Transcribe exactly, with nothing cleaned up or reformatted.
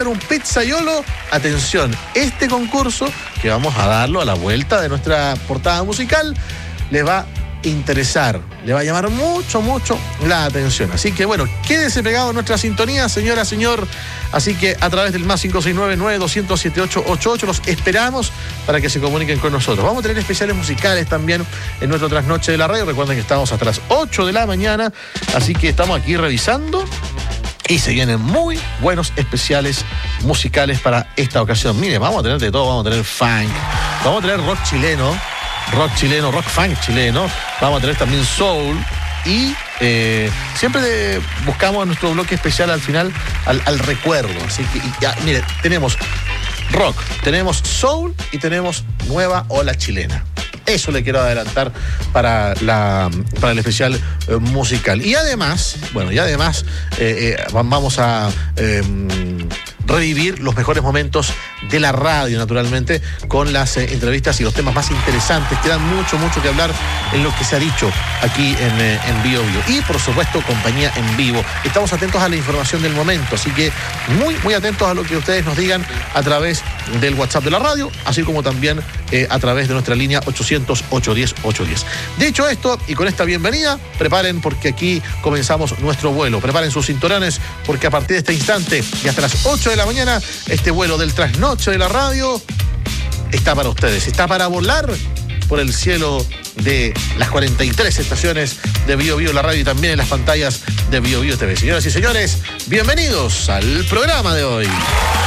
un pizzaiolo. Atención, este concurso, que vamos a darlo a la vuelta de nuestra portada musical, les va a interesar, le va a llamar mucho, mucho la atención. Así que bueno, quédese pegado en nuestra sintonía, señora, señor. Así que a través del más cinco seis nueve, nueve dos cero cero, siete ocho ocho ocho los esperamos para que se comuniquen con nosotros. Vamos a tener especiales musicales también en nuestro trasnoche de la radio. Recuerden que estamos hasta las ocho de la mañana, así que estamos aquí revisando y se vienen muy buenos especiales musicales para esta ocasión. Mire, vamos a tener de todo, vamos a tener funk, vamos a tener rock chileno, rock chileno, rock funk chileno, vamos a tener también soul y eh, siempre de, buscamos nuestro bloque especial al final al, al recuerdo. Así que, y ya, mire, tenemos rock, tenemos soul y tenemos nueva ola chilena. Eso le quiero adelantar para, la, para el especial eh, musical. Y además, bueno, y además eh, eh, vamos a eh, revivir los mejores momentos de la radio, naturalmente, con las eh, entrevistas y los temas más interesantes. Quedan mucho, mucho que hablar en lo que se ha dicho aquí en, eh, en Bio Bio. Y, por supuesto, compañía en vivo. Estamos atentos a la información del momento, así que muy, muy atentos a lo que ustedes nos digan a través del WhatsApp de la radio, así como también eh, a través de nuestra línea ochocientos, ochocientos diez, ochocientos diez. Dicho esto, y con esta bienvenida, preparen porque aquí comenzamos nuestro vuelo. Preparen sus cinturones porque a partir de este instante y hasta las ocho de la mañana, este vuelo del trasnoche de la radio está para ustedes. Está para volar por el cielo de las cuarenta y tres estaciones de Bio Bio la radio y también en las pantallas de Bio Bio T V. Señoras y señores, bienvenidos al programa de hoy.